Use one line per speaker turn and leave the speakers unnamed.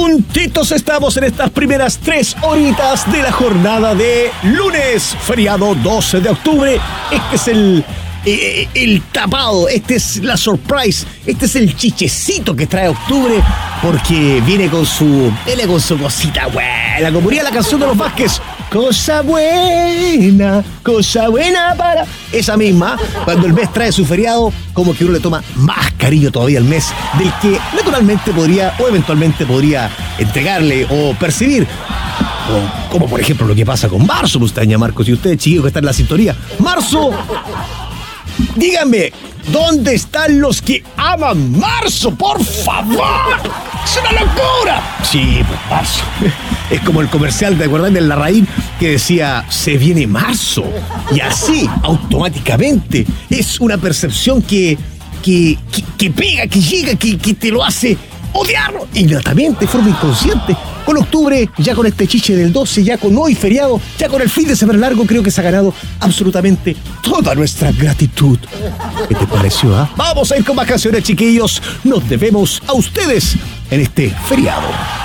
Juntitos estamos en estas primeras 3 horitas de la jornada de lunes, feriado 12 de octubre. Este es el tapado, este es la surprise, este es el chichecito que trae octubre, porque viene con su cosita buena, como diría la canción de los Vázquez, cosa buena para... Esa misma, cuando el mes trae su feriado, como que uno le toma más cariño todavía al mes, del que naturalmente podría o eventualmente podría entregarle o percibir. O como por ejemplo lo que pasa con marzo, Mustaña, Marcos, y ustedes, chiquillos que están en la sintonía. Marzo, díganme, ¿dónde están los que aman marzo? ¡Por favor! ¡Es una locura! Sí, pues marzo. Es como el comercial, ¿te acuerdas del Larraín? Que decía, se viene marzo. Y así, automáticamente, es una percepción que pega, que llega, que te lo hace odiarlo innatamente, de forma inconsciente. Con octubre, ya con este chiche del 12, ya con hoy feriado, ya con el fin de semana largo, creo que se ha ganado absolutamente toda nuestra gratitud. ¿Qué te pareció, ah? Vamos a ir con más canciones, chiquillos. Nos debemos a ustedes en este feriado.